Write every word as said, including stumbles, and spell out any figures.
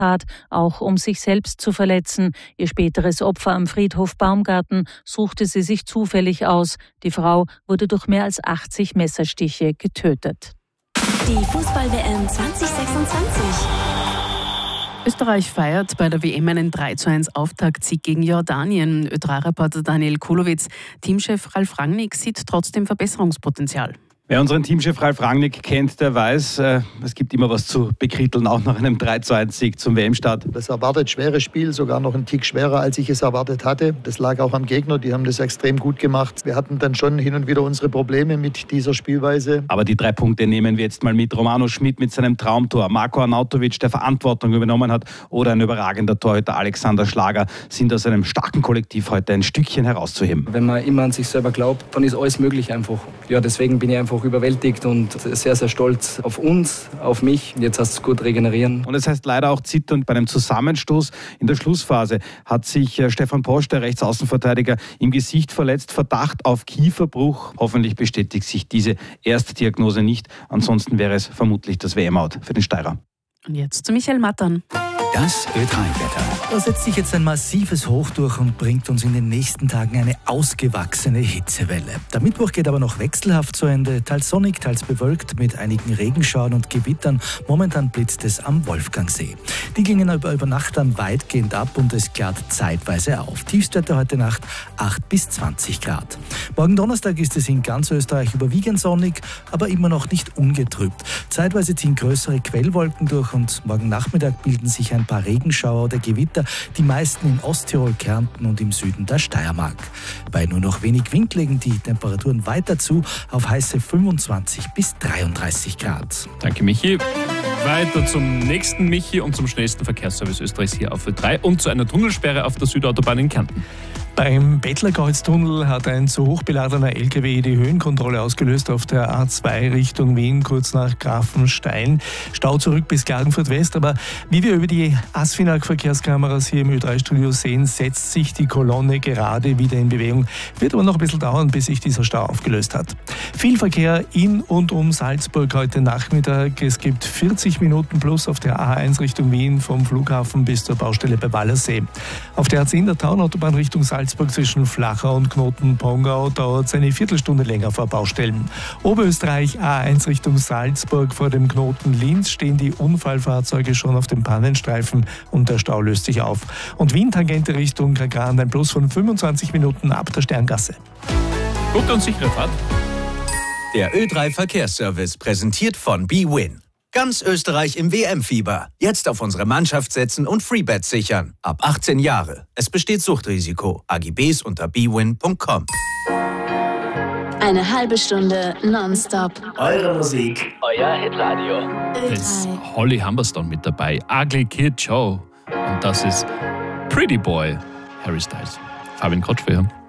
Tat, auch um sich selbst zu verletzen. Ihr späteres Opfer am Friedhof Baumgarten suchte sie sich zufällig aus. Die Frau wurde durch mehr als achtzig Messerstiche getötet. Die Fußball-W M zwanzig sechsundzwanzig. Österreich feiert bei der W M einen drei zu eins Auftaktsieg gegen Jordanien. Ö drei Reporter Daniel Kulowitz. Teamchef Ralf Rangnick sieht trotzdem Verbesserungspotenzial. Wer unseren Teamchef Ralf Rangnick kennt, der weiß, äh, es gibt immer was zu bekritteln, auch nach einem drei zu eins Sieg zum W M-Start. Das erwartet schweres Spiel, sogar noch ein Tick schwerer, als ich es erwartet hatte. Das lag auch am Gegner, die haben das extrem gut gemacht. Wir hatten dann schon hin und wieder unsere Probleme mit dieser Spielweise. Aber die drei Punkte nehmen wir jetzt mal mit. Romano Schmid mit seinem Traumtor, Marko Arnautovic, der Verantwortung übernommen hat, oder ein überragender Torhüter Alexander Schlager sind aus einem starken Kollektiv heute ein Stückchen herauszuheben. Wenn man immer an sich selber glaubt, dann ist alles möglich einfach. Ja, deswegen bin ich einfach überwältigt und sehr, sehr stolz auf uns, auf mich. Jetzt heißt es gut regenerieren. Und es heißt leider auch zittern. Bei einem Zusammenstoß in der Schlussphase hat sich Stefan Posch, der Rechtsaußenverteidiger, im Gesicht verletzt. Verdacht auf Kieferbruch. Hoffentlich bestätigt sich diese erste Diagnose nicht. Ansonsten wäre es vermutlich das W M-Out für den Steirer. Und jetzt zu Michael Mattern. Das Ö drei Wetter. Da setzt sich jetzt ein massives Hoch durch und bringt uns in den nächsten Tagen eine ausgewachsene Hitzewelle. Der Mittwoch geht aber noch wechselhaft zu Ende, teils sonnig, teils bewölkt mit einigen Regenschauern und Gewittern. Momentan blitzt es am Wolfgangsee. Die gingen aber über Nacht dann weitgehend ab und es klart zeitweise auf. Tiefstwerte heute Nacht acht bis zwanzig Grad. Morgen Donnerstag ist es in ganz Österreich überwiegend sonnig, aber immer noch nicht ungetrübt. Zeitweise ziehen größere Quellwolken durch und morgen Nachmittag bilden sich ein paar Regenschauer oder Gewitter, die meisten in Osttirol, Kärnten und im Süden der Steiermark. Bei nur noch wenig Wind legen die Temperaturen weiter zu auf heiße fünfundzwanzig bis dreiunddreißig Grad. Danke, Michi. Weiter zum nächsten Michi und zum schnellsten Verkehrsservice Österreichs hier auf Ö drei und zu einer Tunnelsperre auf der Südautobahn in Kärnten. Beim Bettlerkreuztunnel hat ein zu hoch beladener L K W die Höhenkontrolle ausgelöst auf der A zwei Richtung Wien, kurz nach Grafenstein. Stau zurück bis Klagenfurt West, aber wie wir über die Asfinag-Verkehrskameras hier im Ö drei Studio sehen, setzt sich die Kolonne gerade wieder in Bewegung. Wird aber noch ein bisschen dauern, bis sich dieser Stau aufgelöst hat. Viel Verkehr in und um Salzburg heute Nachmittag. Es gibt vierzig Minuten plus auf der A eins Richtung Wien vom Flughafen bis zur Baustelle bei Wallersee. Auf der A zehn der Taunautobahn Richtung Salzburg zwischen Flachau und Knoten-Pongau dauert es eine Viertelstunde länger vor Baustellen. Oberösterreich A eins Richtung Salzburg vor dem Knoten Linz stehen die Unfallfahrzeuge schon auf dem Pannenstreifen und der Stau löst sich auf. Und Wien-Tangente Richtung Kagran ein Plus von fünfundzwanzig Minuten ab der Sterngasse. Gute und sichere Fahrt. Der Ö drei Verkehrsservice präsentiert von bwin. Ganz Österreich im W M-Fieber. Jetzt auf unsere Mannschaft setzen und Freebets sichern. Ab achtzehn Jahre. Es besteht Suchtrisiko. A G Bs unter bwin punkt com. Eine halbe Stunde nonstop. Eure Musik. Euer Hitradio. Da ist Holly Humberstone mit dabei. Ugly Kid Joe. Und das ist Pretty Boy Harry Styles. Fabian Kotschwer.